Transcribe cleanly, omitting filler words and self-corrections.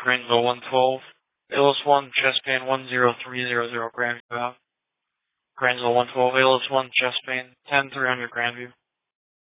Grainsville 112, ALS 1, chest pain 10300 Grandview Ave. Grainsville 112, ALS 1, chest pain 10300 Grandview.